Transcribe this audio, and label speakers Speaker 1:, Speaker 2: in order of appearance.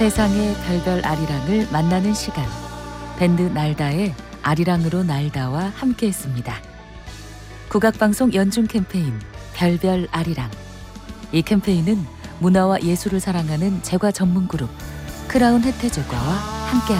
Speaker 1: 세상의 별별 아리랑을 만나는 시간, 밴드 날다의 아리랑으로 날다와 함께했습니다. 국악방송 연중 캠페인 별별 아리랑. 이 캠페인은 문화와 예술을 사랑하는 제과 전문 그룹 크라운 혜태제과와 함께합니다.